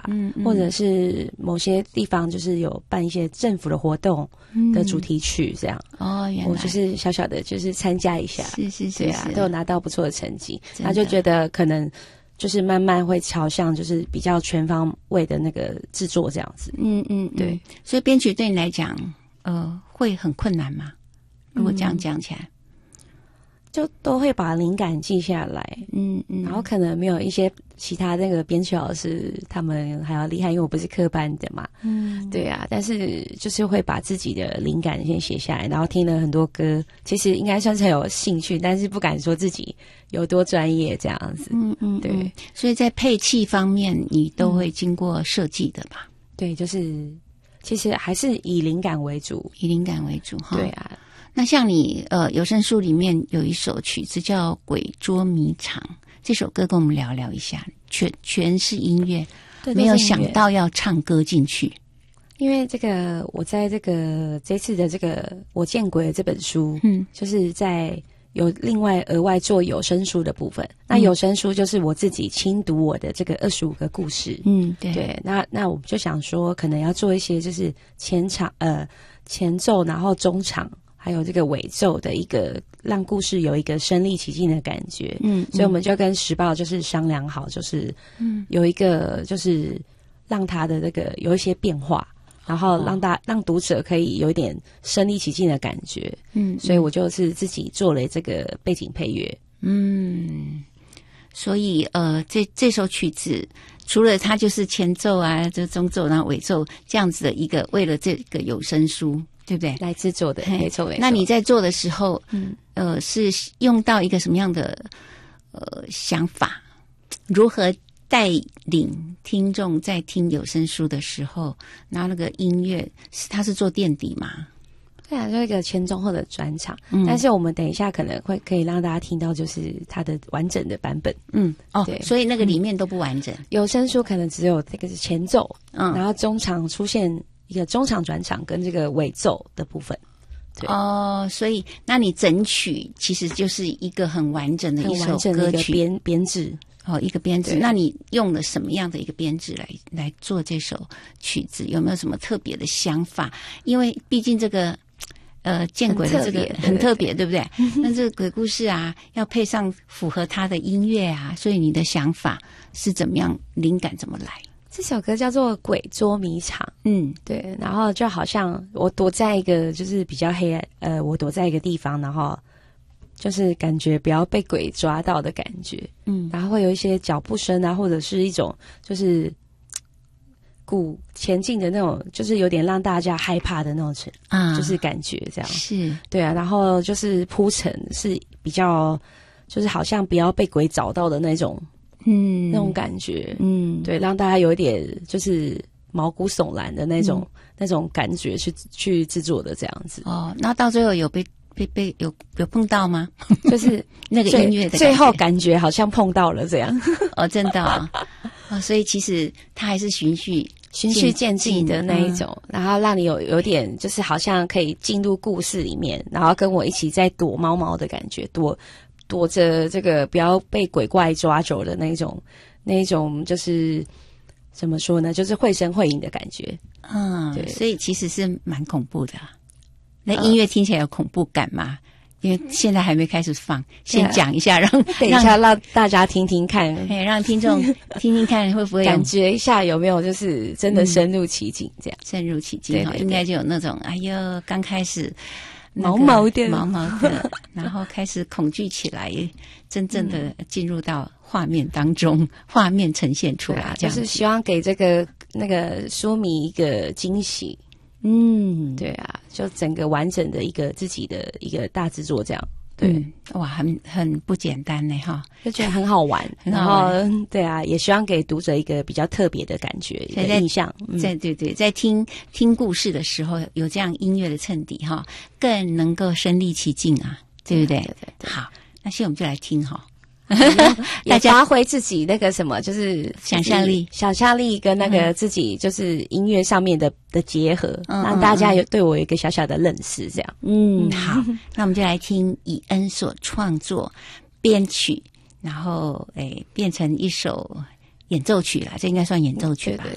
或者是某些地方就是有办一些政府的活动的主题曲这样。 原来我就是小小的就是参加一下， 是， 对啊，都有拿到不错的成绩，那就觉得可能就是慢慢会朝向就是比较全方位的那个制作这样子。对。 所以编曲对你来讲，会很困难吗？如果这样讲起来， 就都会把灵感记下来，然后可能没有一些其他那个编曲老师他们还要厉害，因为我不是科班的嘛，对啊，但是就是会把自己的灵感先写下来，然后听了很多歌，其实应该算是很有兴趣，但是不敢说自己有多专业这样子，对， 所以在配器方面，你都会经过设计的吧？ 对，就是其实还是以灵感为主， 哈， 对啊。 那像你有声书里面有一首曲子叫《鬼捉迷藏》，这首歌跟我们聊聊一下，全是音乐，没有想到要唱歌进去。 因为这个我在这次的这个我见鬼了这本书，就是在有另外额外做有声书的部分。那有声书就是我自己亲读我的这个25个故事，对。那我们就想说，可能要做一些就是前奏，然后中场。还有这个尾奏的一个让故事有一个身临其境的感觉，所以我们就跟时报就是商量好，就是有一个就是让他的这个有一些变化，然后让读者可以有一点身临其境的感觉，所以我就是自己做了这个背景配乐， 所以这首曲子除了它就是前奏啊，这中奏然后尾奏这样子的一个，为了这个有声书。对不对？ 来制作的，没错。 那你在做的时候，是用到一个什么样的想法？如何带领听众在听有声书的时候，然后那个音乐，它是做垫底吗？ 对啊，就一个前中后的转场。但是我们等一下可能可以让大家听到，就是它的完整的版本。 对，所以那个里面都不完整。 有声书可能只有这个前奏，然后中场出现一个中场转场跟这个尾奏的部分。 所以那你整曲其实就是一个很完整的一首歌曲编制。 一个编制。那你用了什么样的一个编制来做这首曲子？有没有什么特别的想法？因为毕竟这个见鬼的这个很特别，对不对？那这个鬼故事啊，要配上符合它的音乐啊，所以你的想法是怎么样？灵感怎么来？ 这首歌叫做《鬼捉迷藏》，对，然后就好像我躲在一个就是比较黑暗，我躲在一个地方，然后就是感觉不要被鬼抓到的感觉，然后会有一些脚步声啊，或者是一种就是前进的那种，就是有点让大家害怕的那种就是感觉这样， 是对啊，然后就是铺陈是比较就是好像不要被鬼找到的那种。那种感觉，对，让大家有一点就是毛骨悚然的那种感觉去制作的这样子。 那到最后有被有碰到吗？ 就是那个音乐的最后感觉好像碰到了这样。 真的所以其实它还是循序渐进的那一种，然后让你有点就是好像可以进入故事里面，然后跟我一起在躲猫猫的感觉，躲着这个不要被鬼怪抓走的那种就是怎么说呢？就是绘声绘影的感觉。对， 所以其实是蛮恐怖的。那音乐听起来有恐怖感吗？因为现在还没开始放，先讲一下， 等一下让大家听听看， 让听众听听看会不会感觉一下有没有就是真的深入其境这样。 深入其境应该就有那种哎呦刚开始。 毛毛的， 然后开始恐惧起来，真正的进入到画面当中，画面呈现出来， 就是希望给那个书迷一个惊喜。对啊，就整个完整的一个自己的一个大制作这样。对， 哇，很不简单呢哈， 就觉得很好玩，然后对啊，也希望给读者一个比较特别的感觉，一个印象。 对，在听故事的时候，有这样音乐的衬底哈，更能够身临其境啊，对不对？对。好，那现在我们就来听哈。 大家发挥自己那个什么，就是想象力跟那个自己就是音乐上面的结合，让大家对我有一个小小的认识，这样。 好，那我们就来听以恩所创作、编曲，然后变成一首演奏曲啦，这应该算演奏曲吧？